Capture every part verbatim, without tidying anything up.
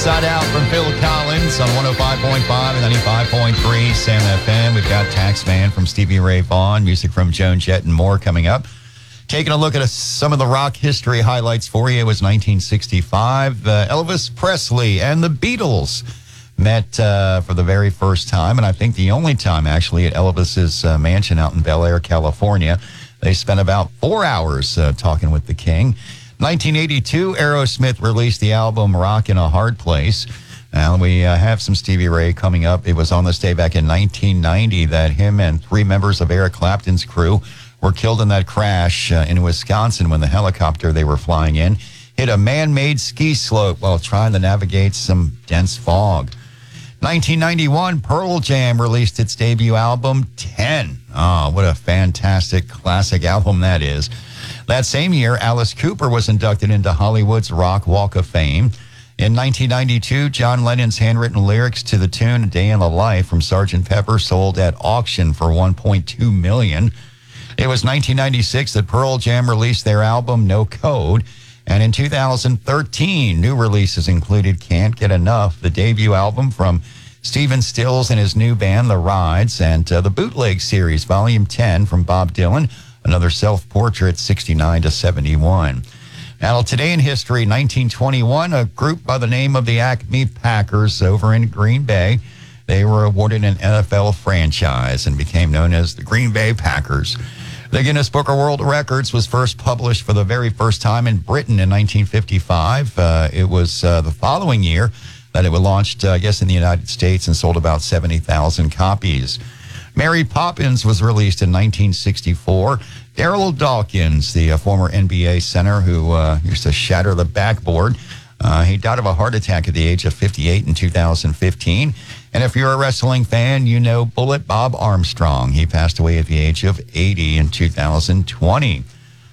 Inside Out from Phil Collins on one oh five point five and ninety-five point three Sam F M. We've got Taxman from Stevie Ray Vaughan, music from Joan Jett, and more coming up. Taking a look at a, some of the rock history highlights for you. It was nineteen sixty-five. Uh, Elvis Presley and the Beatles met uh, for the very first time, and I think the only time, actually, at Elvis's uh, mansion out in Bel Air, California. They spent about four hours uh, talking with the King. nineteen eighty-two, Aerosmith released the album Rock in a Hard Place. And we uh, have some Stevie Ray coming up. It was on this day back in nineteen ninety that him and three members of Eric Clapton's crew were killed in that crash uh, in Wisconsin when the helicopter they were flying in hit a man-made ski slope while trying to navigate some dense fog. nineteen ninety-one, Pearl Jam released its debut album, ten. Oh, what a fantastic classic album that is. That same year, Alice Cooper was inducted into Hollywood's Rock Walk of Fame. In nineteen ninety-two, John Lennon's handwritten lyrics to the tune A Day in the Life from Sergeant Pepper sold at auction for one point two million dollars. It was nineteen ninety-six that Pearl Jam released their album No Code. And in two thousand thirteen, new releases included Can't Get Enough, the debut album from Stephen Stills and his new band, The Rides, and uh, the Bootleg Series, Volume ten from Bob Dylan, another self-portrait, sixty-nine to seventy-one. Now, today in history, nineteen twenty-one, a group by the name of the Acme Packers over in Green Bay, they were awarded an N F L franchise and became known as the Green Bay Packers. The Guinness Book of World Records was first published for the very first time in Britain in nineteen fifty-five. Uh, it was uh, the following year that it was launched, uh, I guess, in the United States and sold about seventy thousand copies. Mary Poppins was released in nineteen sixty-four. Daryl Dawkins, the uh, former N B A center who uh, used to shatter the backboard, uh, he died of a heart attack at the age of fifty-eight in two thousand fifteen. And if you're a wrestling fan, you know Bullet Bob Armstrong. He passed away at the age of eighty in two thousand twenty.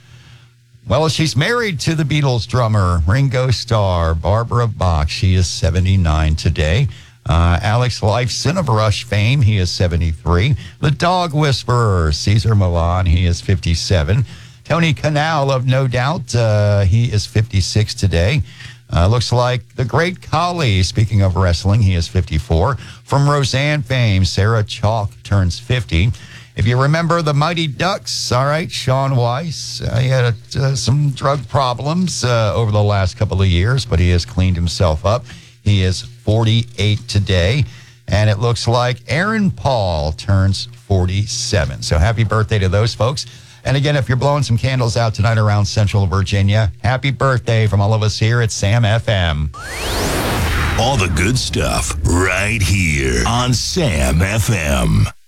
Well, she's married to the Beatles drummer, Ringo Starr, Barbara Bach. She is seventy-nine today. Uh, Alex Lifeson of Rush fame, he is seventy-three. The Dog Whisperer, Cesar Millan, he is fifty-seven. Tony Kanal of No Doubt, uh, he is fifty-six today. Uh, looks like the Great Khali, speaking of wrestling, he is fifty-four. From Roseanne fame, Sarah Chalk turns fifty. If you remember the Mighty Ducks, all right, Sean Weiss, uh, he had uh, some drug problems uh, over the last couple of years, but he has cleaned himself up. He is forty-eight today, and it looks like Aaron Paul turns forty-seven. So happy birthday to those folks. And again, if you're blowing some candles out tonight around Central Virginia, happy birthday from all of us here at Sam F M. All the good stuff right here on Sam F M.